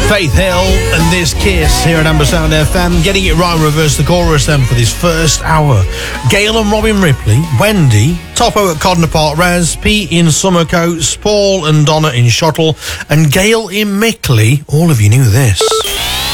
Faith Hill and This Kiss here at Amber Sound FM. Getting it right, reverse the chorus then for this first hour. Gail and Robin Ripley, Wendy, Topo at Codner Park Res, Pete in Summercoats, Paul and Donna in Shottle, and Gail in Mickley. All of you knew this.